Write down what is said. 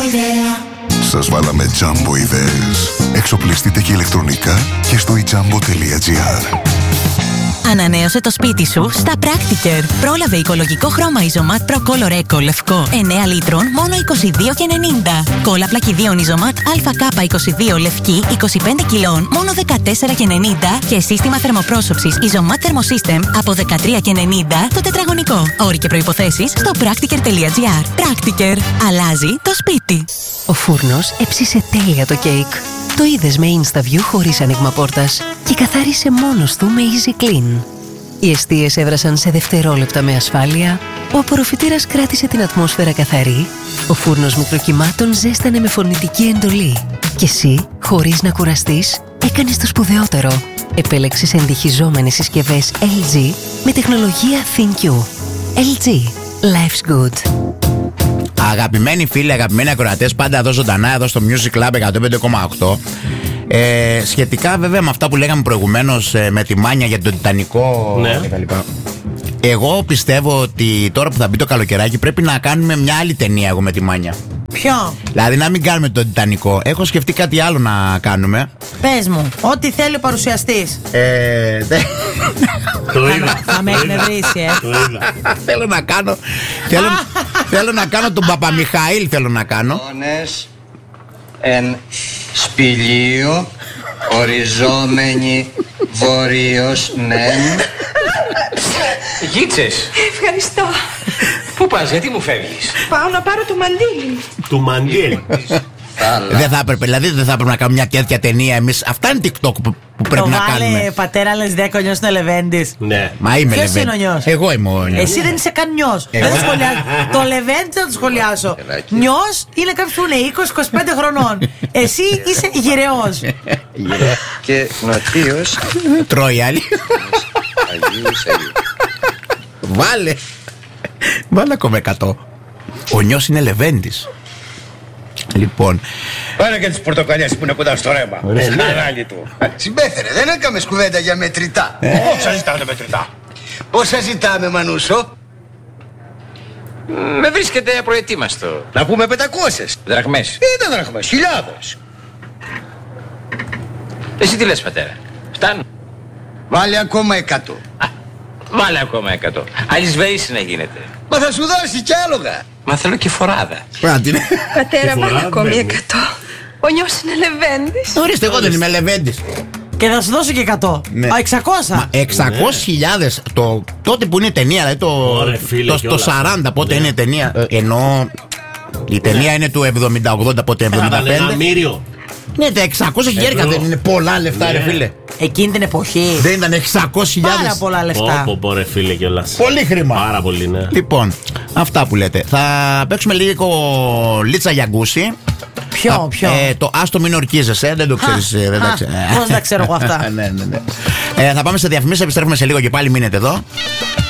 ιδέα. Σας βάλαμε Jumbo ιδέες. Εξοπλιστείτε και ηλεκτρονικά και στο ijambo.gr. Ανανέωσε το σπίτι σου στα Practicare. Πρόλαβε οικολογικό χρώμα Isomat Pro Color Eco λευκό 9 λίτρων μόνο 22,90. Κόλλα πλακιδίων Isomat ΑΚ22 λευκή 25 κιλών μόνο 14,90. Και σύστημα θερμοπρόσωψης Isomat Thermosystem από 13,90 το τετραγωνικό. Όροι και προϋποθέσεις στο Practicare.gr. Practicare. Αλλάζει το σπίτι. Ο φούρνος έψισε τέλεια το κέικ. Το είδες με InstaView χωρίς άνοιγμα πόρτας και καθάρισε μόνος του με Easy Clean. Οι εστίες έβρασαν σε δευτερόλεπτα με ασφάλεια, ο απορροφητήρας κράτησε την ατμόσφαιρα καθαρή, ο φούρνος μικροκυμάτων ζέστανε με φωνητική εντολή και εσύ, χωρίς να κουραστείς, έκανες το σπουδαιότερο. Επέλεξες εντυχιζόμενες συσκευές LG με τεχνολογία ThinQ. LG. Life's good. Αγαπημένοι φίλοι, αγαπημένοι ακροατές, πάντα εδώ ζωντανά, εδώ στο Music Club 105,8. Σχετικά βέβαια με αυτά που λέγαμε προηγουμένως με τη μάνια για τον Τιτανικό κτλ. Εγώ πιστεύω ότι τώρα που θα μπει το καλοκαιράκι πρέπει να κάνουμε μια άλλη ταινία εγώ με τη μάνια. Ποιο? Δηλαδή να μην κάνουμε τον Τιτανικό. Έχω σκεφτεί κάτι άλλο να κάνουμε. Πες μου, ό,τι θέλει ο παρουσιαστής. Το είδα. Θα με εκνευρίσει, Θέλω να κάνω. Θέλω να κάνω τον Παπαμιχαήλ. Θέλω να κάνω. Εν σπηλίου οριζόμενοι βορείος νεν. Γίτσες. Ευχαριστώ. Πού πας, γιατί μου φεύγεις? Πάω να πάρω το μαντίλι. Του μαντίλι. Δεν θα έπρεπε, δηλαδή δεν θα έπρεπε να κάνουμε μια τέτοια ταινία εμείς. Αυτά είναι TikTok που πρέπει να κάνουμε. Βάλε πατέρα, λες 10 ο νιός είναι ο Λεβέντης. Ναι. Μα είμαι Ποιος Λεβέντης. είναι ο νιός? Εγώ είμαι ο νιός. Εσύ δεν είσαι καν νιός. Δεν το σχολιάζω. Το Λεβέντη θα το σχολιάσω. Νιός είναι κάποιος που είναι 20-25 χρονών. Εσύ είσαι γυρεός. Και νοτίος τρώει άλλη. Βάλε ακόμα 100. Ο νιός είναι Λεβέντης. Λοιπόν. Πάρε και τις πορτοκαλιές που είναι κοντά στο ρέμα. Στην αγάλη του. Συμπέθερε, δεν έκαμε κουβέντα για μετρητά. Πόσα ζητάτε μετρητά? Πόσα ζητάμε, Μανούσο? Με βρίσκεται προετοίμαστο. Να πούμε 500 Δραχμές. Δεν δραχμές, χιλιάδες. Εσύ τι λες, πατέρα? Φτάνουν? Βάλε ακόμα 100. Βάλε ακόμα 100. Αλυσβεήσει να γίνεται. Μα θα σου δώσει κι άλογα. Μα θέλω και φοράδα. Πατέρα, βάλε ακόμη 100. Ο νιός είναι Λεβέντης. Ορίστε, εγώ δεν είμαι Λεβέντης. Και θα σου δώσω και 100. Ναι. 600. 600.000 τότε που είναι ταινία, δηλαδή το 40 πότε είναι ταινία. Ενώ η ταινία είναι του 70-80 πότε 75. Ναι, τα 600.000 δεν είναι πολλά λεφτά, ρε φίλε. Εκείνη την εποχή δεν ήταν 600.000. Πάρα πολλά λεφτά. Πω ρε φίλε κιόλας. Πολύ χρήμα. Πάρα πολύ, ναι. Λοιπόν, αυτά που λέτε. Θα παίξουμε λίγο Λίτσα Γιαγκούση. Ποιο? Το άστο μην ορκίζεσαι. Δεν το ξέρεις. Πώς τα ξέρω εγώ αυτά. Θα πάμε σε διαφημίσεις, επιστρέφουμε σε λίγο και πάλι, μείνετε εδώ.